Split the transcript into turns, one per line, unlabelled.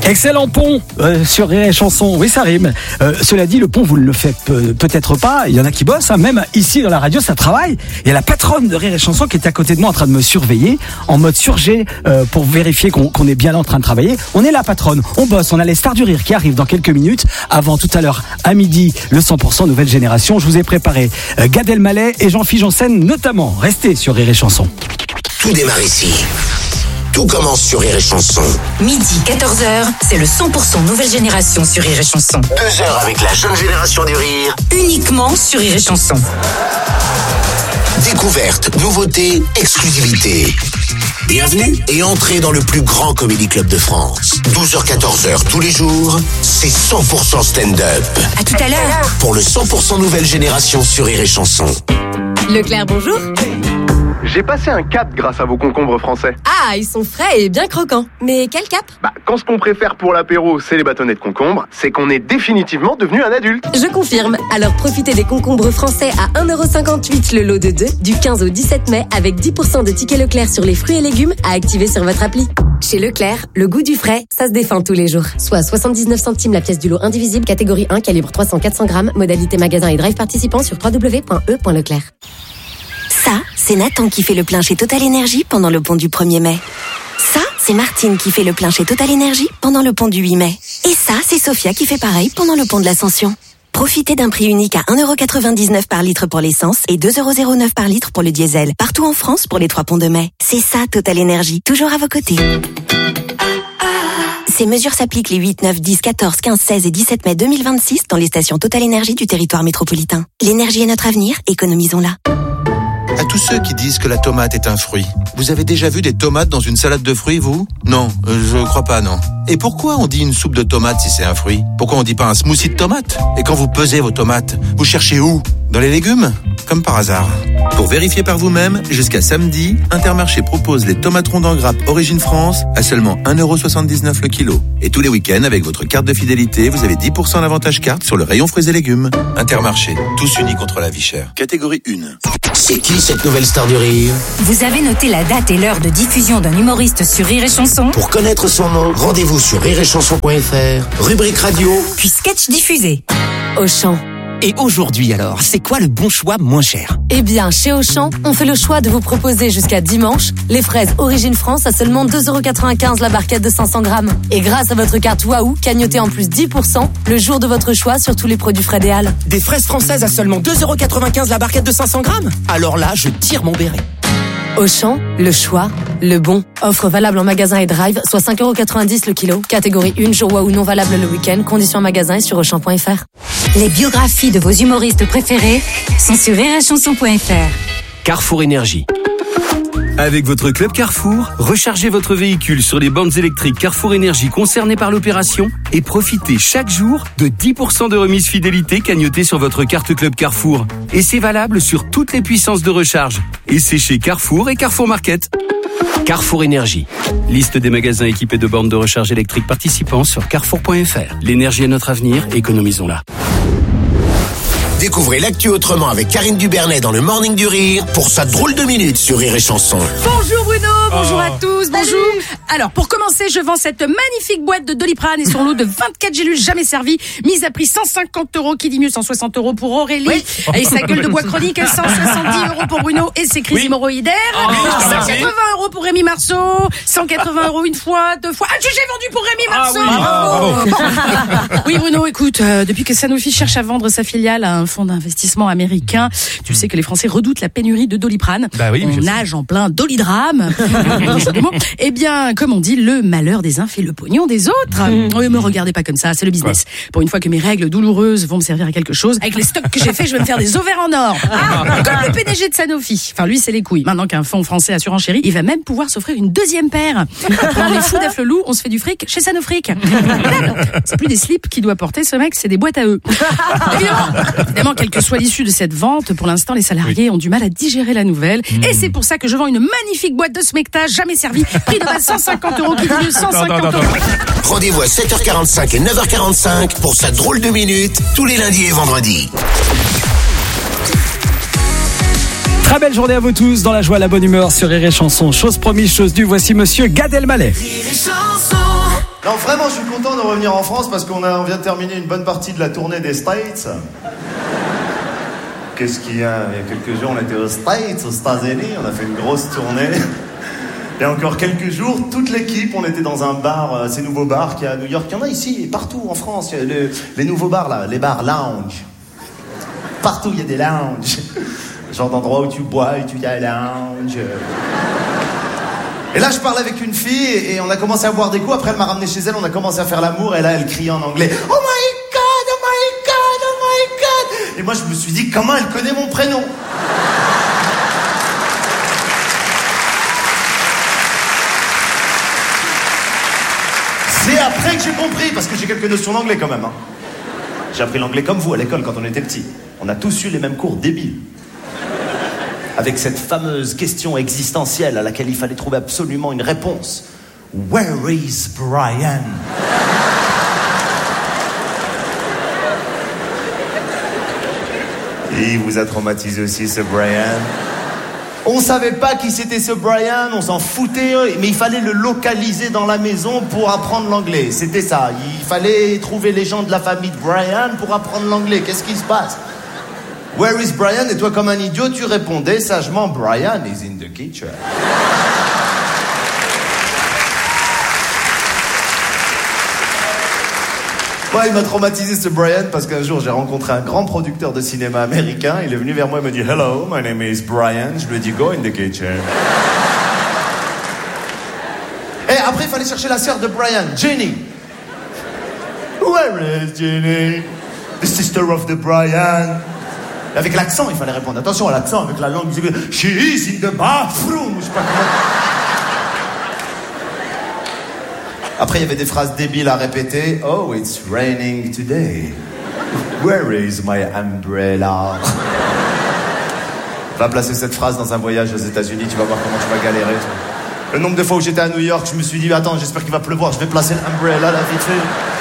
Excellent pont sur Rire et Chanson. Oui, ça rime. Cela dit, le pont, vous ne le faites peut-être pas. Il y en a qui bossent, hein. Même ici dans la radio, ça travaille. Il y a la patronne de Rire et Chanson qui est à côté de moi en train de me surveiller en mode surgé pour vérifier qu'on est bien là en train de travailler. On est la patronne, on bosse. On a les stars du rire qui arrivent dans quelques minutes. Avant tout à l'heure, à midi, le 100% nouvelle génération. Je vous ai préparé Gad Elmaleh et Jean-Philippe Janssen notamment. Restez sur Rire et Chanson.
Tout démarre ici. Tout commence sur Rire et Chanson.
Midi, 14h, c'est le 100% nouvelle génération sur Rire et Chanson.
2 heures avec la jeune génération du rire.
Uniquement sur Rire et Chanson.
Découverte, nouveauté, exclusivité. Bienvenue et entrez dans le plus grand comédie club de France. 12h-14h tous les jours, c'est 100% stand-up.
À tout à l'heure.
Pour le 100% nouvelle génération sur Rire et Chanson.
Leclerc, bonjour.
J'ai passé un cap grâce à vos concombres français.
Ah, ils sont frais et bien croquants. Mais quel cap ?
Quand ce qu'on préfère pour l'apéro, c'est les bâtonnets de concombre, c'est qu'on est définitivement devenu un adulte.
Je confirme. Alors profitez des concombres français à 1,58€ le lot de 2 du 15 au 17 mai avec 10% de tickets Leclerc sur les fruits et légumes à activer sur votre appli. Chez Leclerc, le goût du frais, ça se défend tous les jours. Soit 79 centimes la pièce du lot indivisible, catégorie 1, calibre 300-400 grammes, modalité magasin et drive participant sur www.e.leclerc.
Ça, c'est Nathan qui fait le plein chez Total Énergie pendant le pont du 1er mai. Ça, c'est Martine qui fait le plein chez Total Énergie pendant le pont du 8 mai. Et ça, c'est Sophia qui fait pareil pendant le pont de l'Ascension. Profitez d'un prix unique à 1,99€ par litre pour l'essence et 2,09€ par litre pour le diesel. Partout en France pour les 3 ponts de mai. C'est ça, Total Énergie. Toujours à vos côtés. Ces mesures s'appliquent les 8, 9, 10, 14, 15, 16 et 17 mai 2026 dans les stations Total Énergie du territoire métropolitain. L'énergie est notre avenir, économisons-la.
À tous ceux qui disent que la tomate est un fruit, vous avez déjà vu des tomates dans une salade de fruits, vous ? Non, je crois pas, non. Et pourquoi on dit une soupe de tomates si c'est un fruit ? Pourquoi on dit pas un smoothie de tomates ? Et quand vous pesez vos tomates, vous cherchez où ? Dans les légumes ? Comme par hasard. Pour vérifier par vous-même, jusqu'à samedi, Intermarché propose les tomates rondes en grappe Origine France à seulement 1,79€ le kilo. Et tous les week-ends, avec votre carte de fidélité, vous avez 10% d'avantage carte sur le rayon fruits et légumes. Intermarché, tous unis contre la vie chère. Catégorie 1.
C'est qui cette nouvelle star du rire ?
Vous avez noté la date et l'heure de diffusion d'un humoriste sur Rire et Chanson ?
Pour connaître son nom, rendez-vous sur rireetchanson.fr, rubrique radio,
puis sketch diffusé.
Auchan.
Et aujourd'hui alors, c'est quoi le bon choix moins cher ?
Eh bien, chez Auchan, on fait le choix de vous proposer jusqu'à dimanche les fraises Origine France à seulement 2,95€ la barquette de 500 grammes. Et grâce à votre carte Waouh, cagnotez en plus 10% le jour de votre choix sur tous les produits frais Déal.
Des fraises françaises à seulement 2,95€ la barquette de 500 grammes ? Alors là, je tire mon béret.
Auchan, le choix, le bon. Offre valable en magasin et drive, soit 5,90€ le kilo. Catégorie 1, jour Waouh non valable le week-end. Conditions en magasin et sur Auchan.fr.
Les biographies de vos humoristes préférés sont sur rireetchanson.fr.
Carrefour Énergie. Avec votre club Carrefour, rechargez votre véhicule sur les bornes électriques Carrefour Énergie concernées par l'opération et profitez chaque jour de 10% de remise fidélité cagnotée sur votre carte club Carrefour. Et c'est valable sur toutes les puissances de recharge. Et c'est chez Carrefour et Carrefour Market. Carrefour Énergie. Liste des magasins équipés de bornes de recharge électrique participants sur carrefour.fr. L'énergie est notre avenir, économisons-la.
Découvrez l'actu autrement avec Karine Dubernet dans le Morning du Rire pour sa drôle de minute sur Rire et Chanson.
Bonjour Bruno, bonjour à tous, bonjour. Alors pour commencer, je vends cette magnifique boîte de Doliprane et son lot de 24 gélules jamais servies, mise à prix 150€, qui dit mieux 160€ pour Aurélie, oui. Et sa gueule de bois chronique, 170€ pour Bruno et ses crises hémorroïdaires, 180€ pour Rémi Marceau, 180€ une fois, 2 fois. Ah, j'ai vendu pour Rémi Marceau. Oui Bruno, écoute, depuis que Sanofi cherche à vendre sa filiale à un fonds d'investissement américain, tu sais que les Français redoutent la pénurie de Doliprane.
Bah oui,
on nage en plein dolidrame. Eh bien, comme on dit, le malheur des uns fait le pognon des autres. Oui, me regardez pas comme ça, c'est le business. Pour une fois que mes règles douloureuses vont me servir à quelque chose, avec les stocks que j'ai fait, je vais me faire des ovaires en or. Comme le PDG de Sanofi. Enfin, lui, c'est les couilles. Maintenant qu'un fonds français a surenchéri, il va même pouvoir s'offrir une deuxième paire. Après, on est fous d'Afflelou, on se fait du fric chez Sanofric. C'est plus des slips qu'il doit porter, ce mec, c'est des boîtes à eux. Évidemment, quelle que soit l'issue de cette vente, pour l'instant, les salariés ont du mal à digérer la nouvelle. Et c'est pour ça que je vends une magnifique boîte de smecta jamais servie, prix de base 150€, qui vaut 150€.
Rendez-vous à 7h45 et 9h45 pour sa drôle de minute, tous les lundis et vendredis.
Très belle journée à vous tous, dans la joie, la bonne humeur sur Rire et Chanson. Chose promise, chose due, voici monsieur Gad Elmaleh.
Rire et Chanson. Non, vraiment, je suis content de revenir en France parce qu'on vient de terminer une bonne partie de la tournée des States. Qu'est-ce qu'il y a? Il y a quelques jours, on était aux States, aux États-Unis, on a fait une grosse tournée. Et encore quelques jours, toute l'équipe, on était dans un bar, ces nouveaux bars qu'il y a à New York. Il y en a ici, partout en France. Il y a les nouveaux bars, là, les bars lounge. Partout, il y a des lounges. Genre d'endroits où tu bois et tu y as un lounge. Et là, je parlais avec une fille et on a commencé à boire des coups. Après, elle m'a ramené chez elle, on a commencé à faire l'amour. Et là, elle criait en anglais. Oh my God, oh my God, oh my God. Et moi, je me suis dit, comment elle connaît mon prénom? C'est après que j'ai compris, parce que j'ai quelques notions d'anglais quand même. Hein. J'ai appris l'anglais comme vous à l'école quand on était petits. On a tous eu les mêmes cours débiles. Avec cette fameuse question existentielle à laquelle il fallait trouver absolument une réponse. Where is Brian? Il vous a traumatisé aussi, ce Brian. On savait pas qui c'était ce Brian, on s'en foutait, mais il fallait le localiser dans la maison pour apprendre l'anglais. C'était ça, il fallait trouver les gens de la famille de Brian pour apprendre l'anglais. Qu'est-ce qui se passe? Where is Brian? Et toi, comme un idiot, tu répondais sagement, Brian is in the kitchen. Ouais, il m'a traumatisé ce Brian parce qu'un jour j'ai rencontré un grand producteur de cinéma américain. Il est venu vers moi et m'a dit Hello, my name is Brian. Je lui ai dit Go in the kitchen. Et après il fallait chercher la sœur de Brian, Jenny. Where is Jenny? The sister of the Brian. Et avec l'accent, il fallait répondre. Attention à l'accent, avec la langue. She is in the bathroom. Je sais pas comment. Après, il y avait des phrases débiles à répéter. Oh, it's raining today. Where is my umbrella? Va placer cette phrase dans un voyage aux États-Unis, tu vas voir comment tu vas galérer. Le nombre de fois où j'étais à New York, je me suis dit, attends, j'espère qu'il va pleuvoir, je vais placer l'umbrella là, vite fait.